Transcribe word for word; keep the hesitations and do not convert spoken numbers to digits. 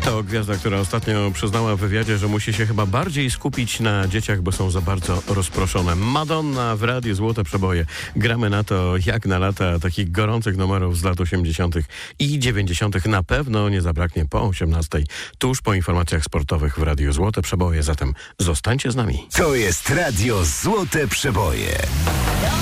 To gwiazda, która ostatnio przyznała w wywiadzie, że musi się chyba bardziej skupić na dzieciach, bo są za bardzo rozproszone. Madonna w radiu Złote Przeboje. Gramy na to jak na lata takich gorących numerów z lat osiemdziesiątych i dziewięćdziesiątych. Na pewno nie zabraknie po osiemnastej, tuż po informacjach sportowych w radiu Złote Przeboje. Zatem zostańcie z nami. To jest radio Złote Przeboje.